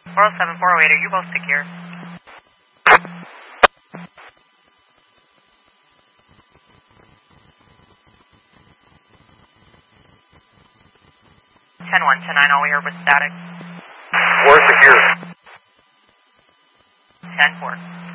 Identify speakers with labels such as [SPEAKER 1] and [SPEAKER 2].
[SPEAKER 1] 407, 408, are you both secure? 10-1, 10-9, all we heard was static.
[SPEAKER 2] We're secure.
[SPEAKER 1] 10-4.